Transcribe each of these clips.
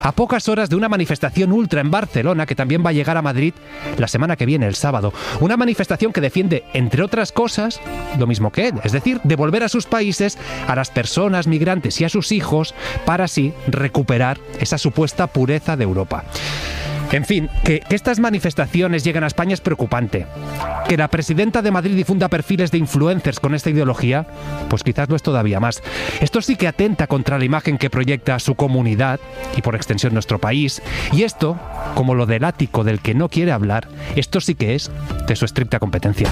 a pocas horas de una manifestación ultra en Barcelona que también va a llegar a Madrid la semana que viene, el sábado. Una manifestación que defiende, entre otras cosas, lo mismo que él, es decir, devolver a sus países a las personas migrantes y a sus hijos para así recuperar esa supuesta pureza de Europa. En fin, que estas manifestaciones lleguen a España es preocupante. Que la presidenta de Madrid difunda perfiles de influencers con esta ideología, pues quizás lo es todavía más. Esto sí que atenta contra la imagen que proyecta su comunidad y por extensión nuestro país. Y esto, como lo del ático del que no quiere hablar, esto sí que es de su estricta competencia.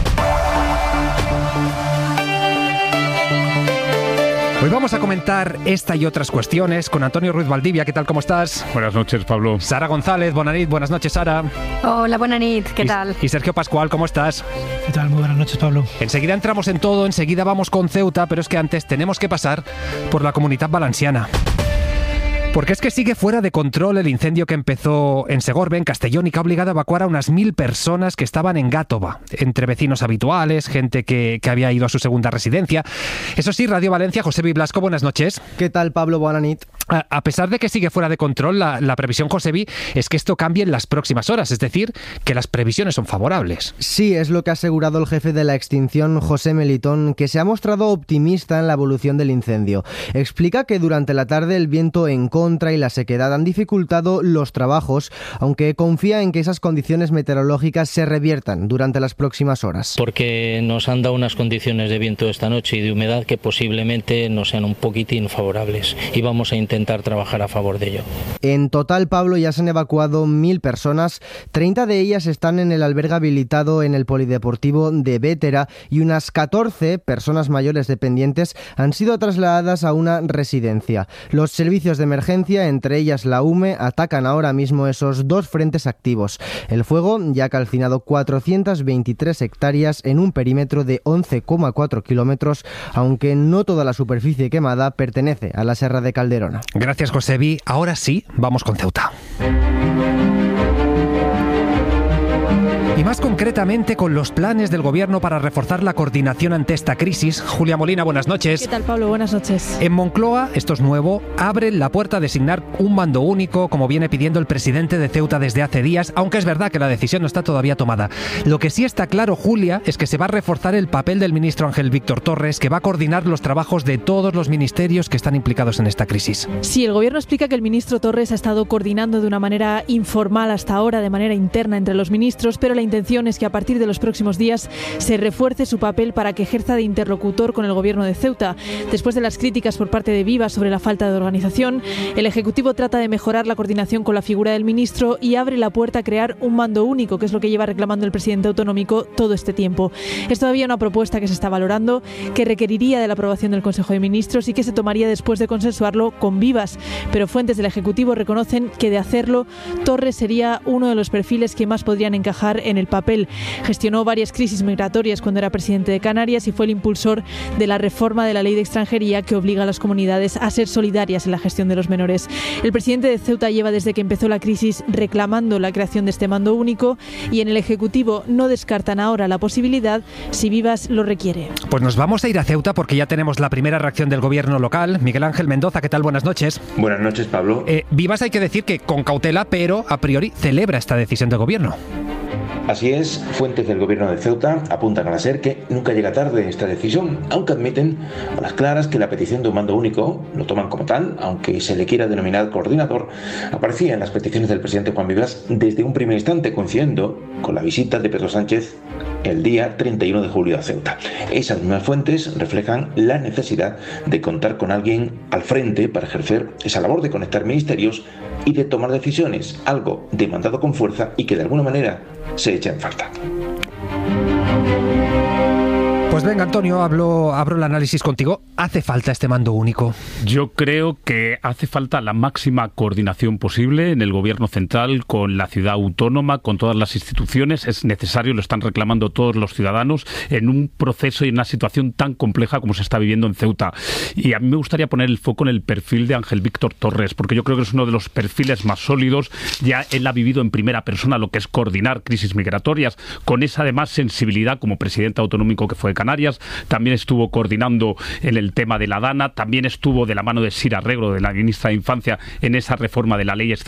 Hoy vamos a comentar esta y otras cuestiones con Antonio Ruiz Valdivia. ¿Qué tal? ¿Cómo estás? Buenas noches, Pablo. Sara González, Bonanit. Buenas noches, Sara. Hola, Bonanit. ¿Qué tal? Y Sergio Pascual, ¿cómo estás? ¿Qué tal? Muy buenas noches, Pablo. Enseguida entramos en todo, enseguida vamos con Ceuta, pero es que antes tenemos que pasar por la Comunitat Valenciana. Porque es que sigue fuera de control el incendio que empezó en Segorbe, en Castellón, y que ha obligado a evacuar a unas 1.000 personas que estaban en Gàtova, entre vecinos habituales, gente que había ido a su segunda residencia. Eso sí, Radio Valencia, Josebi Blasco, buenas noches. ¿Qué tal, Pablo? Buenas noches. A pesar de que sigue fuera de control, la previsión, Josebi, es que esto cambie en las próximas horas, es decir, que las previsiones son favorables. Sí, es lo que ha asegurado el jefe de la extinción, José Melitón, que se ha mostrado optimista en la evolución del incendio. Explica que durante la tarde el viento en contra y la sequedad han dificultado los trabajos, aunque confía en que esas condiciones meteorológicas se reviertan durante las próximas horas. Porque nos han dado unas condiciones de viento esta noche y de humedad que posiblemente nos sean un poquitín favorables y vamos a intentar trabajar a favor de ello. En total, Pablo, ya se han evacuado 1.000 personas, 30 de ellas están en el albergue habilitado en el polideportivo de Bétera y unas 14 personas mayores dependientes han sido trasladadas a una residencia. Los servicios de emergencia, entre ellas la UME, atacan ahora mismo esos dos frentes activos. El fuego ya ha calcinado 423 hectáreas en un perímetro de 11,4 kilómetros, aunque no toda la superficie quemada pertenece a la Serra de Calderona. Gracias, Josebi. Ahora sí, vamos con Ceuta. Y más concretamente con los planes del Gobierno para reforzar la coordinación ante esta crisis. Julia Molina, buenas noches. ¿Qué tal, Pablo? Buenas noches. En Moncloa, esto es nuevo, abren la puerta a designar un mando único, como viene pidiendo el presidente de Ceuta desde hace días, aunque es verdad que la decisión no está todavía tomada. Lo que sí está claro, Julia, es que se va a reforzar el papel del ministro Ángel Víctor Torres, que va a coordinar los trabajos de todos los ministerios que están implicados en esta crisis. Sí, el Gobierno explica que el ministro Torres ha estado coordinando de una manera informal hasta ahora, de manera interna entre los ministros, pero la intención es que a partir de los próximos días se refuerce su papel para que ejerza de interlocutor con el Gobierno de Ceuta. Después de las críticas por parte de Viva sobre la falta de organización, el Ejecutivo trata de mejorar la coordinación con la figura del ministro y abre la puerta a crear un mando único, que es lo que lleva reclamando el presidente autonómico todo este tiempo. Es todavía una propuesta que se está valorando, que requeriría de la aprobación del Consejo de Ministros y que se tomaría después de consensuarlo con Vivas, pero fuentes del Ejecutivo reconocen que de hacerlo, Torres sería uno de los perfiles que más podrían encajar en el papel. Gestionó varias crisis migratorias cuando era presidente de Canarias y fue el impulsor de la reforma de la ley de extranjería que obliga a las comunidades a ser solidarias en la gestión de los menores. El presidente de Ceuta lleva desde que empezó la crisis reclamando la creación de este mando único y en el Ejecutivo no descartan ahora la posibilidad si Vivas lo requiere. Pues nos vamos a ir a Ceuta porque ya tenemos la primera reacción del Gobierno local. Miguel Ángel Mendoza, ¿qué tal? Buenas noches. Buenas noches, Pablo. Vivas hay que decir que con cautela, pero a priori celebra esta decisión del Gobierno. Así es, fuentes del Gobierno de Ceuta apuntan a la SER que nunca llega tarde esta decisión, aunque admiten a las claras que la petición de un mando único, lo toman como tal, aunque se le quiera denominar coordinador, aparecía en las peticiones del presidente Juan Vivas desde un primer instante, coincidiendo con la visita de Pedro Sánchez el día 31 de julio a Ceuta. Esas mismas fuentes reflejan la necesidad de contar con alguien al frente para ejercer esa labor de conectar ministerios y de tomar decisiones, algo demandado con fuerza y que de alguna manera se echa en falta. Pues venga, Antonio, abro el análisis contigo. ¿Hace falta este mando único? Yo creo que hace falta la máxima coordinación posible en el Gobierno central, con la ciudad autónoma, con todas las instituciones. Es necesario, lo están reclamando todos los ciudadanos, en un proceso y en una situación tan compleja como se está viviendo en Ceuta. Y a mí me gustaría poner el foco en el perfil de Ángel Víctor Torres, porque yo creo que es uno de los perfiles más sólidos. Ya él ha vivido en primera persona lo que es coordinar crisis migratorias, con esa además sensibilidad como presidente autonómico que fue de Canarias, también estuvo coordinando en el tema de la DANA, también estuvo de la mano de Sira Arreglo, de la ministra de Infancia, en esa reforma de la ley